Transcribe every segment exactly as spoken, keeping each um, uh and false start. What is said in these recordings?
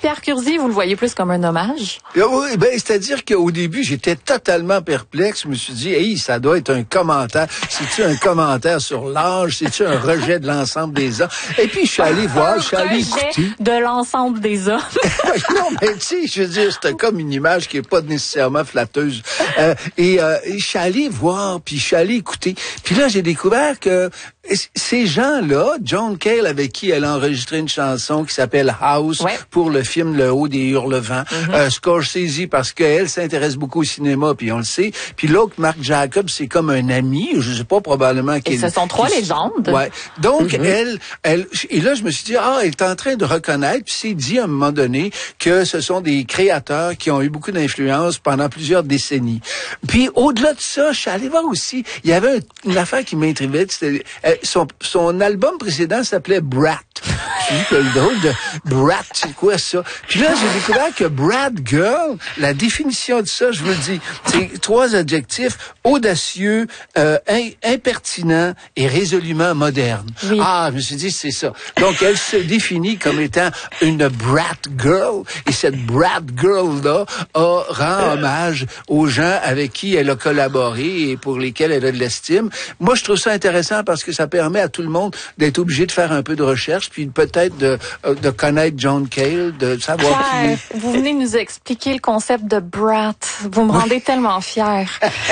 Pierre Curzi, vous le voyez plus comme un hommage? Oui, ben, c'est-à-dire qu'au début, j'étais totalement perplexe. Je me suis dit, hey, ça doit être un commentaire. C'est-tu un commentaire sur l'âge? C'est-tu un rejet de l'ensemble des hommes? Et puis, je suis allé voir, je suis allé écouter. De l'ensemble des hommes. Non, mais tu sais, je veux dire, c'était comme une image qui est pas nécessairement flatteuse. Euh, et euh, je suis allé voir, puis je suis allé écouter. Puis là, j'ai découvert que ces gens-là, John Cale, avec qui elle a enregistré une chanson qui s'appelle House, ouais, pour le film Le Haut des Hurlevents. Mm-hmm. Euh, Scorsese, parce qu'elle s'intéresse beaucoup au cinéma, puis on le sait. Puis l'autre, Marc Jacobs, c'est comme un ami, je sais pas, probablement. Et ce sont trois légendes. Ouais. Donc, mm-hmm. elle, elle, et là, je me suis dit, ah, elle est en train de reconnaître, puis c'est dit à un moment donné que ce sont des créateurs qui ont eu beaucoup d'influence pendant plusieurs décennies. Puis, au-delà de ça, je suis allé voir aussi, il y avait une affaire qui m'intriguait, c'était, Son, son album précédent s'appelait Brat. J'ai dit que le drôle de Brat, c'est quoi ça? Puis là, j'ai découvert que Brat Girl, la définition de ça, je vous le dis, c'est trois adjectifs: audacieux, euh, in, impertinent et résolument moderne. Oui. Ah, je me suis dit, c'est ça. Donc, elle se définit comme étant une Brat Girl, et cette Brat Girl-là a, rend hommage aux gens avec qui elle a collaboré et pour lesquels elle a de l'estime. Moi, je trouve ça intéressant parce que ça permet à tout le monde d'être obligé de faire un peu de recherche, puis peut-être de, de connaître John Cale, de savoir Pierre, qui est. Vous venez nous expliquer le concept de Brat. Vous me rendez oui. tellement fière.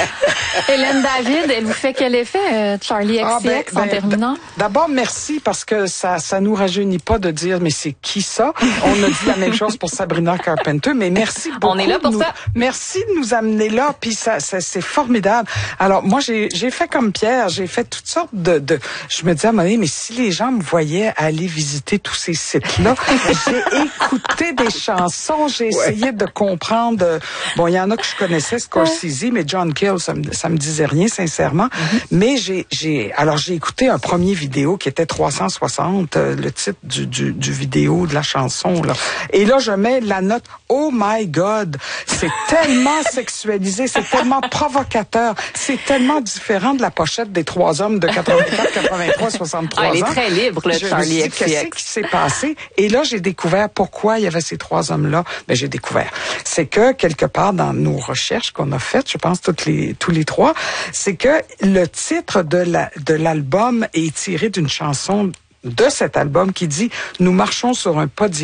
Hélène David, elle vous fait quel effet, euh, Charlie X C X, ah, ben, en ben, terminant? D'abord, merci, parce que ça ça nous rajeunit pas de dire, mais c'est qui ça? On a dit la même chose pour Sabrina Carpenter, mais merci beaucoup. On est là pour nous, ça. Merci de nous amener là, puis ça, ça c'est formidable. Alors, moi, j'ai j'ai fait comme Pierre, j'ai fait toutes sortes de... de je me disais à un moment donné, mais si les gens me voyaient aller visiter tous ces sites-là, j'ai écouté des chansons, j'ai essayé ouais. de comprendre. Bon, il y en a que je connaissais, Scorsese, mais John Cale, ça me, ça me disait rien, sincèrement. Mm-hmm. Mais j'ai, j'ai, alors j'ai écouté un premier vidéo qui était trois cent soixante, euh, le titre du, du, du vidéo, de la chanson, là. Et là, je mets la note, oh my God, c'est tellement sexualisé, c'est tellement provocateur, c'est tellement différent de la pochette des trois hommes de quatre-vingt-quatre, quatre-vingt-trois, soixante-trois ans. Ah, elle est très libre, le je Charlie X C X. Qu'est-ce qui s'est passé? Et là, j'ai découvert pourquoi il y avait ces trois hommes-là. Ben, j'ai découvert. C'est que, quelque part, dans nos recherches qu'on a faites, je pense, toutes les, tous les trois, c'est que le titre de la, de l'album est tiré d'une chanson de cet album qui dit « Nous marchons sur un podium »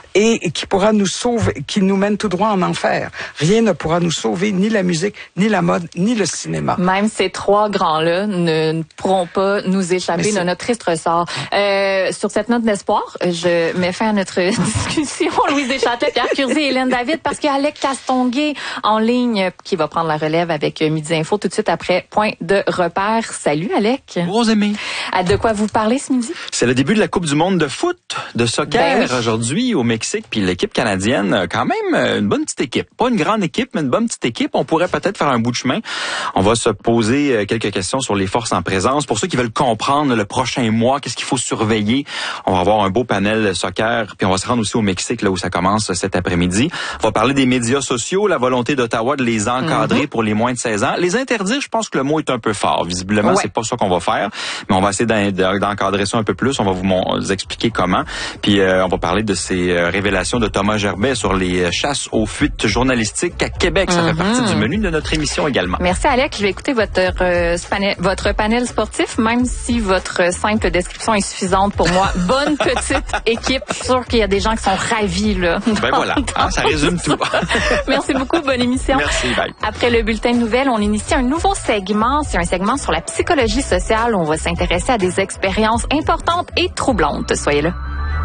et qui pourra nous sauver, qui nous mène tout droit en enfer. Rien ne pourra nous sauver, ni la musique, ni la mode, ni le cinéma. Même ces trois grands-là ne, ne pourront pas nous échapper de notre triste ressort. Euh, sur cette note d'espoir, je mets fin à notre discussion. Louise Deschâtelet, Pierre Curzi et Hélène David, parce qu'il y a Alec Castonguay en ligne qui va prendre la relève avec Midi Info tout de suite après Point de repère. Salut Alec. Rosemée. De quoi vous parlez ce midi? C'est le début de la Coupe du monde de foot, de soccer, ben oui. aujourd'hui au Mexique. Puis l'équipe canadienne, quand même, une bonne petite équipe. Pas une grande équipe, mais une bonne petite équipe. On pourrait peut-être faire un bout de chemin. On va se poser quelques questions sur les forces en présence. Pour ceux qui veulent comprendre le prochain mois, qu'est-ce qu'il faut surveiller, on va avoir un beau panel soccer. Puis on va se rendre aussi au Mexique, là où ça commence cet après-midi. On va parler des médias sociaux, la volonté d'Ottawa de les encadrer mm-hmm. pour les moins de seize ans. Les interdire, je pense que le mot est un peu fort. Visiblement, ouais. c'est pas ça qu'on va faire. Mais on va essayer d'encadrer ça un peu plus. On va vous, vous expliquer comment. Puis euh, on va parler de ces euh, révélations de Thomas Gerbet sur les chasses aux fuites journalistiques à Québec. Ça mm-hmm. fait partie du menu de notre émission également. Merci Alec. Je vais écouter votre euh, panel, votre panel sportif, même si votre simple description est suffisante pour moi. Bonne petite équipe. Je suis sûre qu'il y a des gens qui sont ravis là. Ben voilà, hein, ça résume tout. Merci beaucoup. Bonne émission. Merci. Bye. Après le bulletin de nouvelles, on initie un nouveau segment. C'est un segment sur la psychologie sociale. On va s'intéresser à des expériences importantes et troublantes. Soyez là.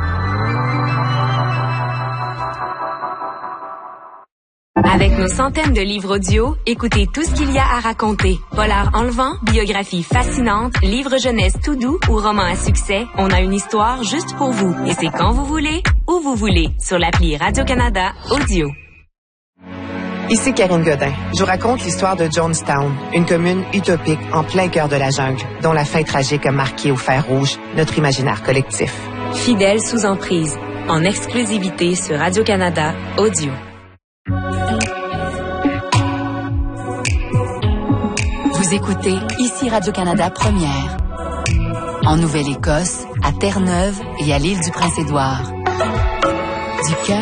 Avec nos centaines de livres audio, écoutez tout ce qu'il y a à raconter. Polar enlevant, biographie fascinante, livre jeunesse tout doux ou roman à succès, on a une histoire juste pour vous. Et c'est quand vous voulez, où vous voulez, sur l'appli Radio-Canada Audio. Ici Karine Godin. Je vous raconte l'histoire de Jonestown, une commune utopique en plein cœur de la jungle, dont la fin tragique a marqué au fer rouge notre imaginaire collectif. Fidèle sous emprise, en exclusivité sur Radio-Canada Audio. Vous écoutez ici Radio-Canada Première. En Nouvelle-Écosse, à Terre-Neuve et à l'île du Prince-Édouard. Du cœur